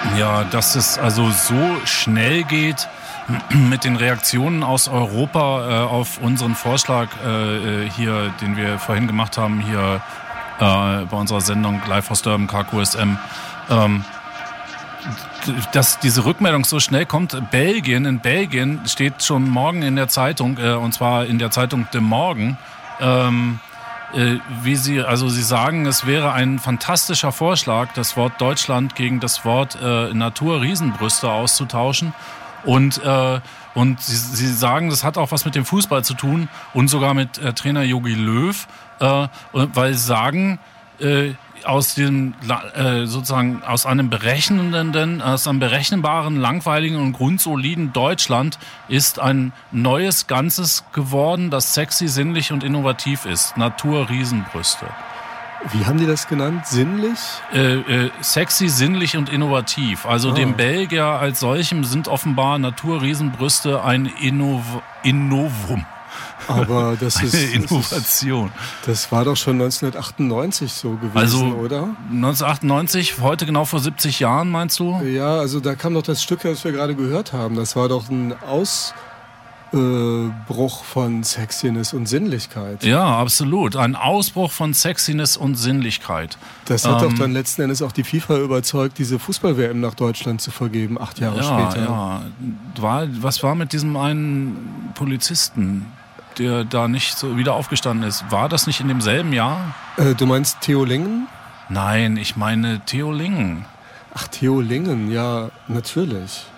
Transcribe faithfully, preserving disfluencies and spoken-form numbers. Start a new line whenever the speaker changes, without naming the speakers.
Ja, dass es also so schnell geht mit den Reaktionen aus Europa äh, auf unseren Vorschlag äh, hier, den wir vorhin gemacht haben, hier äh, bei unserer Sendung Live aus Durban, K Q S M. Ähm, dass diese Rückmeldung so schnell kommt. Belgien, in Belgien steht schon morgen in der Zeitung, äh, und zwar in der Zeitung De Morgen, ähm, äh, wie sie, also sie sagen, es wäre ein fantastischer Vorschlag, das Wort Deutschland gegen das Wort äh, Natur-Riesenbrüste auszutauschen. Und, äh, und sie, sie sagen, das hat auch was mit dem Fußball zu tun und sogar mit äh, Trainer Jogi Löw, äh, weil sie sagen, äh, aus dem äh, sozusagen aus einem berechnenden, aus einem berechenbaren, langweiligen und grundsoliden Deutschland ist ein neues Ganzes geworden, das sexy, sinnlich und innovativ ist. Natur-Riesenbrüste.
Wie haben die das genannt? Sinnlich?
Äh, äh, sexy, sinnlich und innovativ. Also ah. dem Belgier als solchem sind offenbar Natur-Riesenbrüste ein Innov- Innovum.
Aber das
Eine
ist
Innovation.
Das, ist, das war doch schon neunzehnhundertachtundneunzig so gewesen,
also,
oder?
neunzehnhundertachtundneunzig, heute genau vor siebzig Jahren, meinst du?
Ja, also da kam doch das Stück, das wir gerade gehört haben. Das war doch ein Ausbruch von Sexiness und Sinnlichkeit.
Ja, absolut. Ein Ausbruch von Sexiness und Sinnlichkeit.
Das hat
ähm,
doch dann letzten Endes auch die FIFA überzeugt, diese Fußball-W M nach Deutschland zu vergeben, acht Jahre
ja,
später.
Ja, war, was war mit diesem einen Polizisten, der da nicht so wieder aufgestanden ist? War das nicht in demselben Jahr?
Äh, du meinst Theo Lingen?
Nein, ich meine Theo Lingen.
Ach, Theo Lingen, ja, natürlich.